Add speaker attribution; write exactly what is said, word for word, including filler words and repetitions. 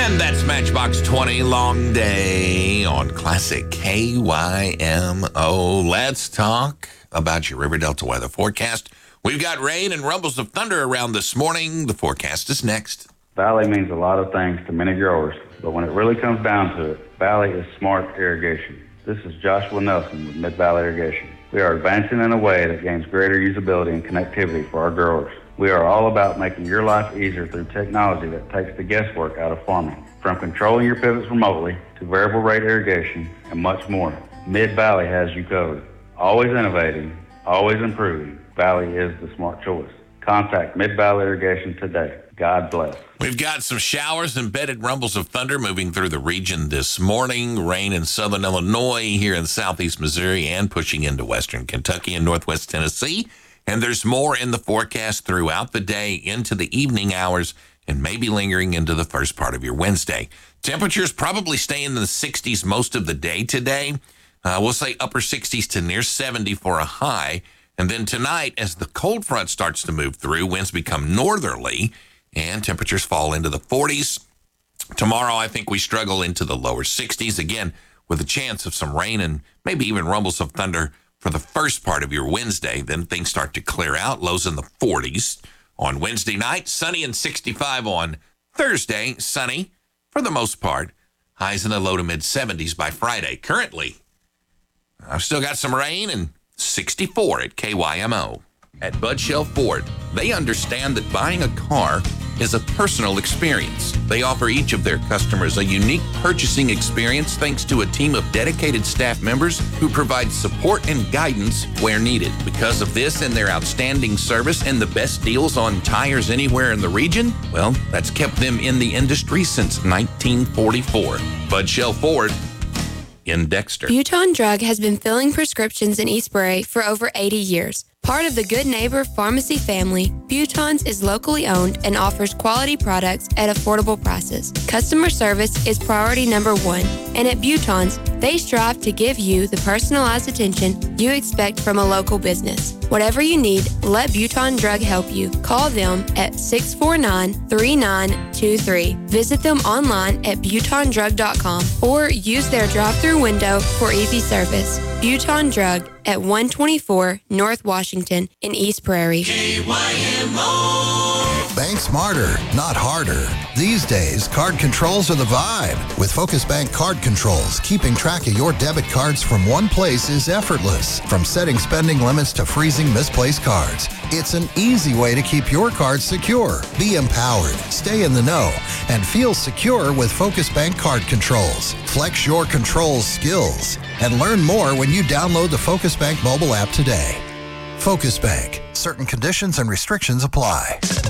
Speaker 1: And that's Matchbox twenty, Long Day on Classic K Y M O. Let's talk about your River Delta weather forecast. We've got rain and rumbles of thunder around this morning. The forecast is next.
Speaker 2: Valley means a lot of things to many growers, but when it really comes down to it, Valley is smart irrigation. This is Joshua Nelson with Mid-Valley Irrigation. We are advancing in a way that gains greater usability and connectivity for our growers. We are all about making your life easier through technology that takes the guesswork out of farming. From controlling your pivots remotely to variable rate irrigation and much more, Mid-Valley has you covered. Always innovating, always improving, Valley is the smart choice. Contact Mid-Valley Irrigation today. God bless.
Speaker 1: We've got some showers and embedded rumbles of thunder moving through the region this morning. Rain in southern Illinois, here in southeast Missouri, and pushing into western Kentucky and northwest Tennessee. And there's more in the forecast throughout the day into the evening hours and maybe lingering into the first part of your Wednesday. Temperatures probably stay in the sixties most of the day today. Uh, we'll say upper sixties to near seventy for a high. And then tonight, as the cold front starts to move through, winds become northerly and temperatures fall into the forties. Tomorrow, I think we struggle into the lower sixties, again, with a chance of some rain and maybe even rumbles of thunder for the first part of your Wednesday. Then things start to clear out, lows in the forties. On Wednesday night, sunny and sixty-five on Thursday, sunny for the most part. Highs in the low to mid seventies by Friday. Currently, I've still got some rain and sixty-four at K Y M O. At Bud Shell Ford, they understand that buying a car is a personal experience. They offer each of their customers a unique purchasing experience thanks to a team of dedicated staff members who provide support and guidance where needed. Because of this and their outstanding service and the best deals on tires anywhere in the region, well, that's kept them in the industry since nineteen forty-four. Bud Shell Ford in Dexter.
Speaker 3: Buton Drug has been filling prescriptions in East Prairie for over eighty years. Part of the Good Neighbor Pharmacy family, Buton's is locally owned and offers quality products at affordable prices. Customer service is priority number one, and at Buton's, they strive to give you the personalized attention you expect from a local business. Whatever you need, let Buton Drug help you. Call them at six four nine, three nine two three. Visit them online at buton drug dot com or use their drive-through window for easy service. Buton Drug at one twenty-four North Washington in East Prairie.
Speaker 4: K Y M O.
Speaker 5: Bank smarter, not harder. These days, card controls are the vibe. With Focus Bank Card Controls, keeping track of your debit cards from one place is effortless. From setting spending limits to freezing misplaced cards, it's an easy way to keep your cards secure. Be empowered, stay in the know, and feel secure with Focus Bank Card Controls. Flex your controls skills and learn more when you download the Focus Bank mobile app today. Focus Bank. Certain conditions and restrictions apply.